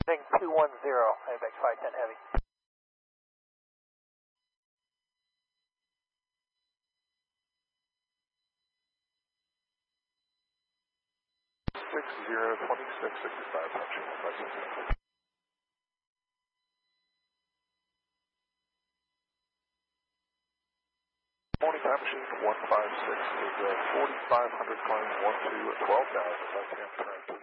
Heading 210, AVX 510 Heavy. Six zero 2665, touching 560. Morning, time machine 156 is 4500, climb 12, 12,000, left hand turn.